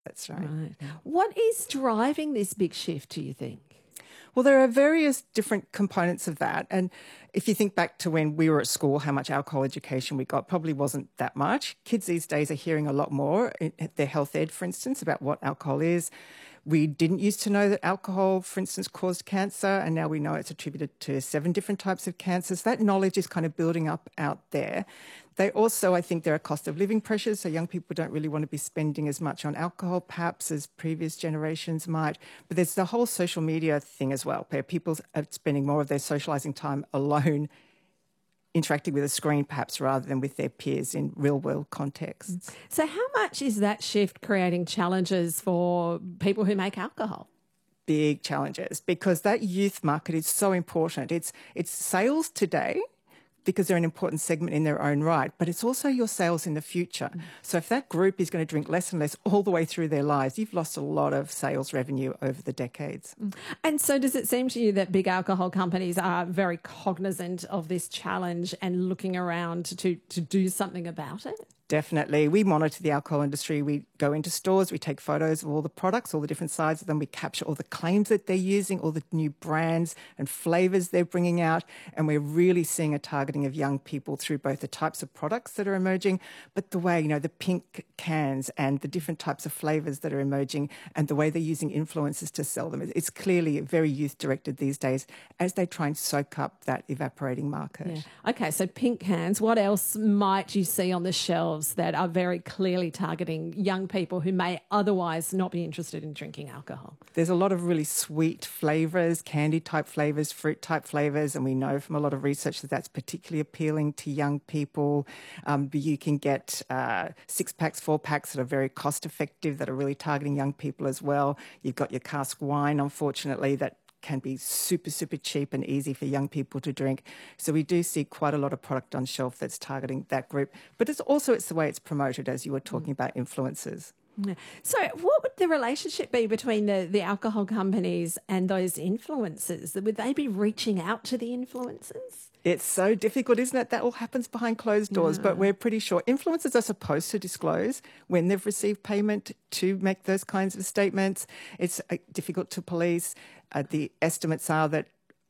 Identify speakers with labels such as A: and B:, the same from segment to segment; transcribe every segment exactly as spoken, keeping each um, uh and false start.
A: That's right.
B: Right. What is driving this big shift, do you think?
A: Well, there are various different components of that. And if you think back to when we were at school, how much alcohol education we got probably wasn't that much. Kids these days are hearing a lot more at their health ed, for instance, about what alcohol is. We didn't used to know that alcohol, for instance, caused cancer, and now we know it's attributed to seven different types of cancers. That knowledge is kind of building up out there. They also, I think there are cost of living pressures, so young people don't really want to be spending as much on alcohol perhaps as previous generations might. But there's the whole social media thing as well, where people are spending more of their socialising time alone, interacting with a screen perhaps rather than with their peers in real-world contexts.
B: So how much is that shift creating challenges for people who make alcohol?
A: Big challenges, because that youth market is so important. It's it's sales today, because they're an important segment in their own right, but it's also your sales in the future. Mm. So if that group is going to drink less and less all the way through their lives, you've lost a lot of sales revenue over the decades.
B: Mm. And so does it seem to you that big alcohol companies are very cognizant of this challenge and looking around to, to do something about it?
A: Definitely. We monitor the alcohol industry. We go into stores, we take photos of all the products, all the different sides of them. We capture all the claims that they're using, all the new brands and flavours they're bringing out. And we're really seeing a targeting of young people through both the types of products that are emerging, but the way, you know, the pink cans and the different types of flavours that are emerging and the way they're using influencers to sell them. It's clearly very youth-directed these days as they try and soak up that evaporating market.
B: Yeah. Okay, so pink cans. What else might you see on the shelves that are very clearly targeting young people who may otherwise not be interested in drinking alcohol?
A: There's a lot of really sweet flavours, candy-type flavours, fruit-type flavours, and we know from a lot of research that that's particularly appealing to young people. Um, you can get uh, six-packs, four-packs that are very cost-effective, that are really targeting young people as well. You've got your cask wine, unfortunately, that can be super, super cheap and easy for young people to drink. So we do see quite a lot of product on shelf that's targeting that group. But it's also it's the way it's promoted, as you were talking mm. about influencers.
B: Yeah. So what would the relationship be between the, the alcohol companies and those influencers? Would they be reaching out to the influencers?
A: It's so difficult, isn't it? That all happens behind closed doors, yeah. But we're pretty sure influencers are supposed to disclose when they've received payment to make those kinds of statements. It's uh, difficult to police. Uh, the estimates are that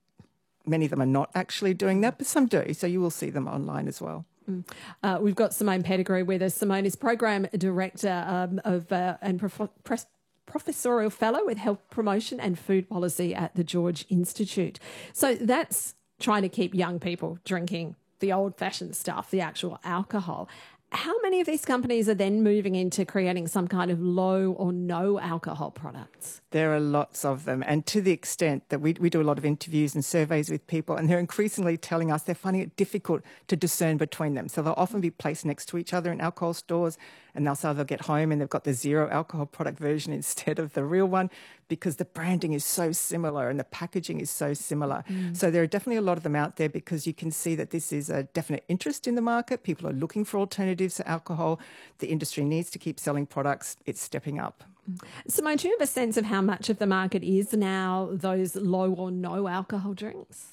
A: many of them are not actually doing that, but some do. So you will see them online as well.
B: Mm. Uh, we've got Simone Pettigrew with us. Simone is Program Director um, of uh, and Prof- Press Professorial Fellow with Health Promotion and Food Policy at the George Institute. So that's trying to keep young people drinking the old-fashioned stuff, the actual alcohol. How many of these companies are then moving into creating some kind of low or no alcohol products?
A: There are lots of them. And to the extent that we, we do a lot of interviews and surveys with people, and they're increasingly telling us they're finding it difficult to discern between them. So they'll often be placed next to each other in alcohol stores, and they'll say they'll get home and they've got the zero alcohol product version instead of the real one, because the branding is so similar and the packaging is so similar. Mm. So there are definitely a lot of them out there, because you can see that this is a definite interest in the market. People are looking for alternatives to alcohol. The industry needs to keep selling products. It's stepping up.
B: Simone, do you have a sense of how much of the market is now those low or no alcohol drinks?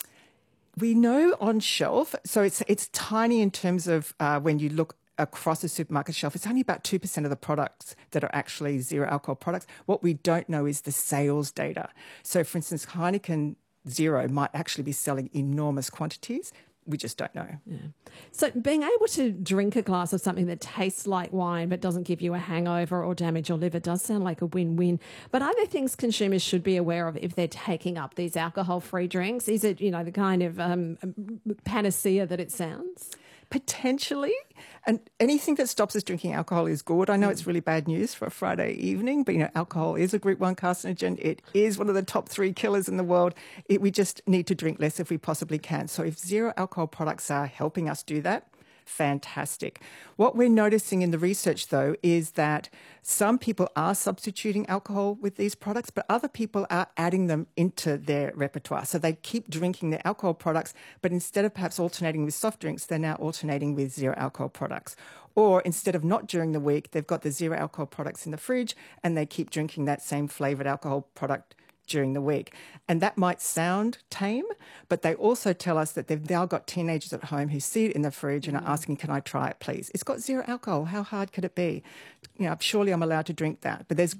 A: We know on shelf, so it's it's tiny in terms of uh, when you look across a supermarket shelf, it's only about two percent of the products that are actually zero alcohol products. What we don't know is the sales data. So, for instance, Heineken Zero might actually be selling enormous quantities. We just don't know.
B: Yeah. So being able to drink a glass of something that tastes like wine but doesn't give you a hangover or damage your liver does sound like a win-win. But are there things consumers should be aware of if they're taking up these alcohol-free drinks? Is it, you know, the kind of um, panacea that it sounds?
A: Potentially. And anything that stops us drinking alcohol is good. I know mm. it's really bad news for a Friday evening, but, you know, alcohol is a group one carcinogen. It is one of the top three killers in the world. It, we just need to drink less if we possibly can. So if zero alcohol products are helping us do that, fantastic. What we're noticing in the research, though, is that some people are substituting alcohol with these products, but other people are adding them into their repertoire. So they keep drinking their alcohol products, but instead of perhaps alternating with soft drinks, they're now alternating with zero alcohol products. Or instead of not during the week, they've got the zero alcohol products in the fridge and they keep drinking that same flavoured alcohol product during the week. And that might sound tame, but they also tell us that they've now got teenagers at home who see it in the fridge and are asking, can I try it, please? It's got zero alcohol. How hard could it be? You know, surely I'm allowed to drink that. But there's